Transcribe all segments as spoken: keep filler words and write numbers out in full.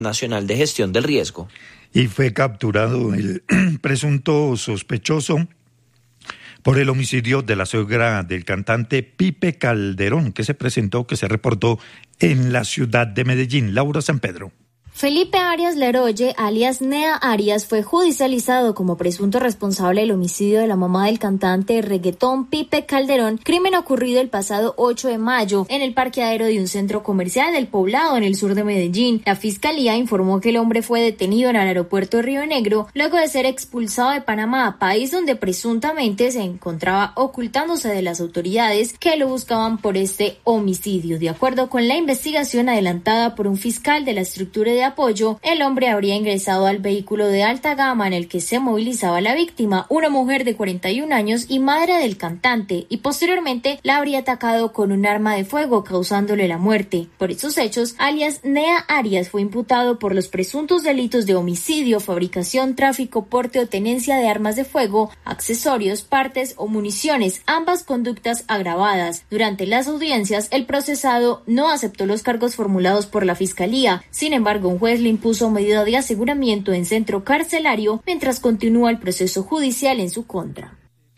Nacional de Gestión del Riesgo. Y fue capturado el presunto sospechoso por el homicidio de la suegra del cantante Pipe Calderón, que se presentó, que se reportó en la ciudad de Medellín. Laura San Pedro. Felipe Arias Leroye, alias Nea Arias, fue judicializado como presunto responsable del homicidio de la mamá del cantante de reggaetón Pipe Calderón, crimen ocurrido el pasado ocho de mayo en el parqueadero de un centro comercial del Poblado en el sur de Medellín. La fiscalía informó que el hombre fue detenido en el aeropuerto de Río Negro luego de ser expulsado de Panamá, país donde presuntamente se encontraba ocultándose de las autoridades que lo buscaban por este homicidio. De acuerdo con la investigación adelantada por un fiscal de la estructura de apoyo, el hombre habría ingresado al vehículo de alta gama en el que se movilizaba la víctima, una mujer de cuarenta y un años y madre del cantante, y posteriormente la habría atacado con un arma de fuego, causándole la muerte. Por esos hechos, alias Nea Arias fue imputado por los presuntos delitos de homicidio, fabricación, tráfico, porte o tenencia de armas de fuego, accesorios, partes o municiones, ambas conductas agravadas. Durante las audiencias, el procesado no aceptó los cargos formulados por la fiscalía. Sin embargo, un juez le impuso medida de aseguramiento en centro carcelario mientras continúa el proceso judicial en su contra.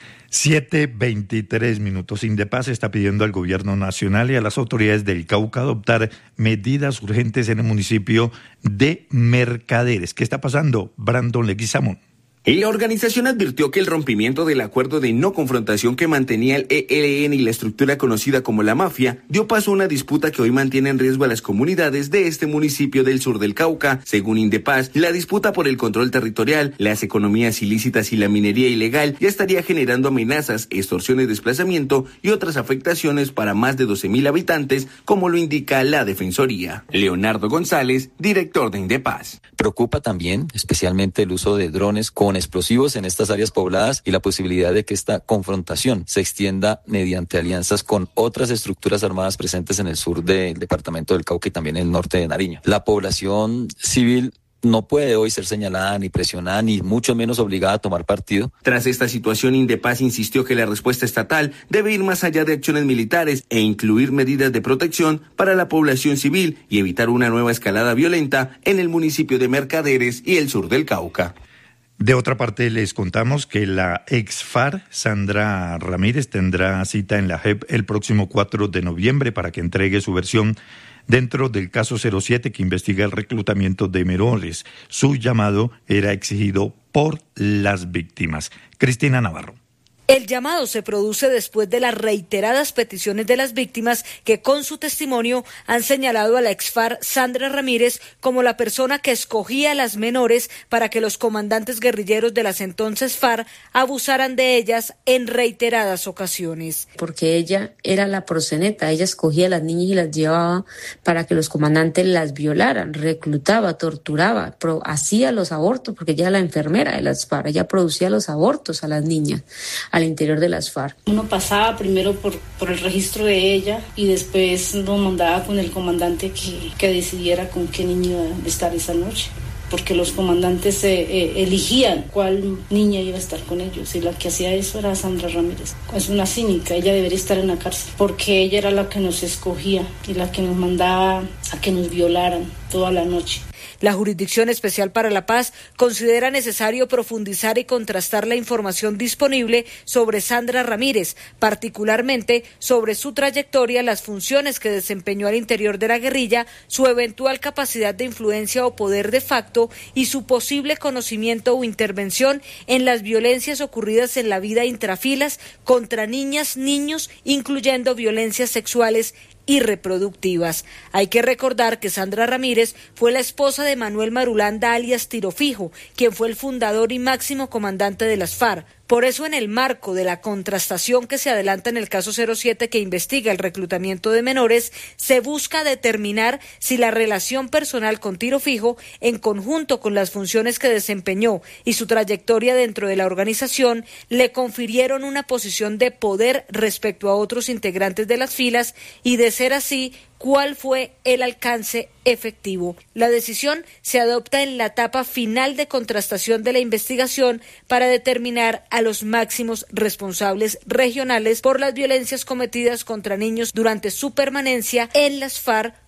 siete veintitrés minutos. Indepaz está pidiendo al gobierno nacional y a las autoridades del Cauca adoptar medidas urgentes en el municipio de Mercaderes. ¿Qué está pasando? Brandon Leguizamón. La organización advirtió que el rompimiento del acuerdo de no confrontación que mantenía el E L N y la estructura conocida como la mafia dio paso a una disputa que hoy mantiene en riesgo a las comunidades de este municipio del sur del Cauca. Según Indepaz, la disputa por el control territorial, las economías ilícitas y la minería ilegal ya estaría generando amenazas, extorsiones, desplazamiento y otras afectaciones para más de doce mil habitantes, como lo indica la Defensoría. Leonardo González, director de Indepaz. Preocupa también especialmente el uso de drones con explosivos en estas áreas pobladas y la posibilidad de que esta confrontación se extienda mediante alianzas con otras estructuras armadas presentes en el sur del departamento del Cauca y también en el norte de Nariño. La población civil no puede hoy ser señalada ni presionada ni mucho menos obligada a tomar partido. Tras esta situación, Indepaz insistió que la respuesta estatal debe ir más allá de acciones militares e incluir medidas de protección para la población civil y evitar una nueva escalada violenta en el municipio de Mercaderes y el sur del Cauca. De otra parte, les contamos que la ex FARC, Sandra Ramírez, tendrá cita en la J E P el próximo cuatro de noviembre para que entregue su versión dentro del caso cero siete que investiga el reclutamiento de menores. Su llamado era exigido por las víctimas. Cristina Navarro. El llamado se produce después de las reiteradas peticiones de las víctimas que con su testimonio han señalado a la ex FARC Sandra Ramírez como la persona que escogía a las menores para que los comandantes guerrilleros de las entonces FARC abusaran de ellas en reiteradas ocasiones. Porque ella era la proxeneta, ella escogía a las niñas y las llevaba para que los comandantes las violaran, reclutaba, torturaba, pro, hacía los abortos, porque ella era la enfermera de las FARC, ella producía los abortos a las niñas al interior de las FARC. Uno pasaba primero por, por el registro de ella y después nos mandaba con el comandante que, que decidiera con qué niño iba a estar esa noche, porque los comandantes eh, eh, eligían cuál niña iba a estar con ellos, y la que hacía eso era Sandra Ramírez. Es una cínica, ella debería estar en la cárcel, porque ella era la que nos escogía y la que nos mandaba a que nos violaran toda la noche. La Jurisdicción Especial para la Paz considera necesario profundizar y contrastar la información disponible sobre Sandra Ramírez, particularmente sobre su trayectoria, las funciones que desempeñó al interior de la guerrilla, su eventual capacidad de influencia o poder de facto y su posible conocimiento o intervención en las violencias ocurridas en la vida intrafilas contra niñas, niños, incluyendo violencias sexuales y reproductivas. Hay que recordar que Sandra Ramírez fue la esposa de Manuel Marulanda alias Tiro Fijo, quien fue el fundador y máximo comandante de las FARC. Por eso, en el marco de la contrastación que se adelanta en el caso cero siete que investiga el reclutamiento de menores, se busca determinar si la relación personal con Tiro Fijo, en conjunto con las funciones que desempeñó y su trayectoria dentro de la organización, le confirieron una posición de poder respecto a otros integrantes de las filas y, de ser así, cuál fue el alcance efectivo. La decisión se adopta en la etapa final de contrastación de la investigación para determinar a los máximos responsables regionales por las violencias cometidas contra niños durante su permanencia en las FARC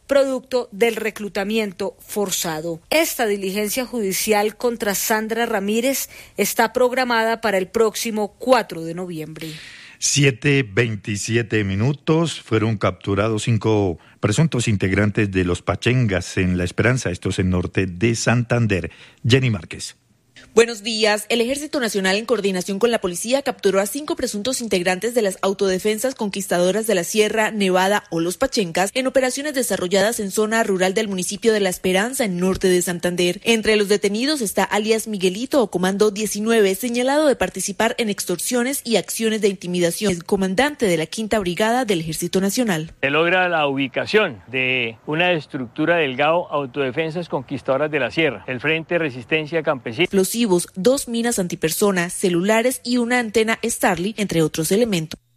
producto del reclutamiento forzado. Esta diligencia judicial contra Sandra Ramírez está programada para el próximo cuatro de noviembre. siete veintisiete minutos, fueron capturados cinco presuntos integrantes de los Pachengas en La Esperanza, esto es en norte de Santander. Jenny Márquez. Buenos días. El Ejército Nacional, en coordinación con la policía, capturó a cinco presuntos integrantes de las autodefensas conquistadoras de la Sierra Nevada o los Pachengas en operaciones desarrolladas en zona rural del municipio de La Esperanza, en norte de Santander. Entre los detenidos está alias Miguelito o Comando diecinueve, señalado de participar en extorsiones y acciones de intimidación. El comandante de la Quinta Brigada del Ejército Nacional. Se logra la ubicación de una estructura del G A O Autodefensas Conquistadoras de la Sierra, el Frente Resistencia Campesina. Explosivos, dos minas antipersona, celulares y una antena Starlink, entre otros elementos.